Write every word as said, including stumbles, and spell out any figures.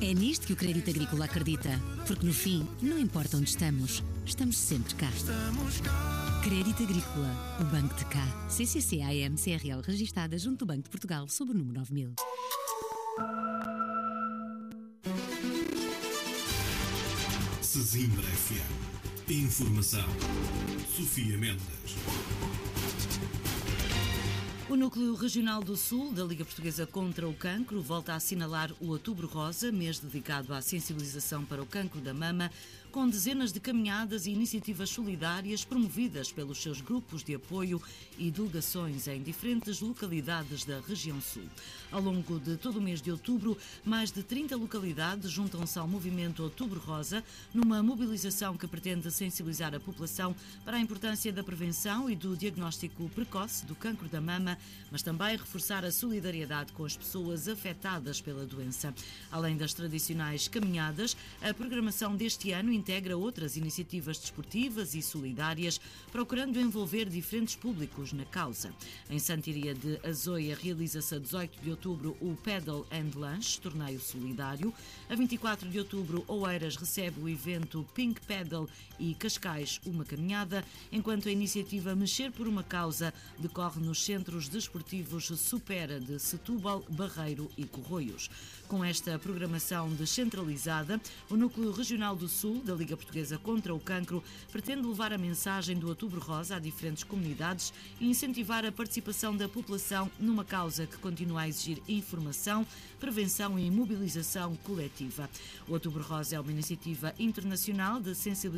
É nisto que o Crédito Agrícola acredita, porque no fim, não importa onde estamos, estamos sempre cá. Crédito Agrícola, o Banco de Cá. C C C A M C R L registada junto do Banco de Portugal sob o número nove mil. Sesimbra F M. Informação. Sofia Mendes. O Núcleo Regional do Sul da Liga Portuguesa contra o Cancro volta a assinalar o Outubro Rosa, mês dedicado à sensibilização para o cancro da mama, com dezenas de caminhadas e iniciativas solidárias promovidas pelos seus grupos de apoio e delegações em diferentes localidades da região sul. Ao longo de todo o mês de outubro, mais de trinta localidades juntam-se ao movimento Outubro Rosa, numa mobilização que pretende sensibilizar a população para a importância da prevenção e do diagnóstico precoce do cancro da mama, mas também reforçar a solidariedade com as pessoas afetadas pela doença. Além das tradicionais caminhadas, a programação deste ano integra outras iniciativas desportivas e solidárias, procurando envolver diferentes públicos na causa. Em Santiria de Azoia realiza-se a dezoito de outubro o Pedal and Lunch, torneio solidário. A vinte e quatro de outubro, Oeiras recebe o evento Pink Pedal e Cascais, uma caminhada, enquanto a iniciativa Mexer por uma Causa decorre nos centros desportivos Supera de Setúbal, Barreiro e Corroios. Com esta programação descentralizada, o Núcleo Regional do Sul da Liga Portuguesa contra o Cancro pretende levar a mensagem do Outubro Rosa a diferentes comunidades e incentivar a participação da população numa causa que continua a exigir informação, prevenção e mobilização coletiva. O Outubro Rosa é uma iniciativa internacional de sensibilização